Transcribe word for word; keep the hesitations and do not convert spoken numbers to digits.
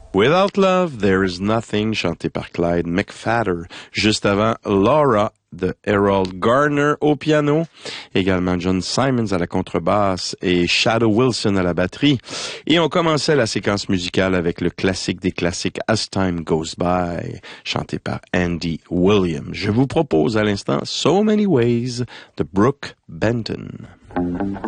Without Love, There Is Nothing, chanté par Clyde McPhatter. Juste avant, Laura de Harold Garner au piano. Également John Simons à la contrebasse et Shadow Wilson à la batterie. Et on commençait la séquence musicale avec le classique des classiques As Time Goes By, chanté par Andy Williams. Je vous propose à l'instant So Many Ways de Brooke Benton.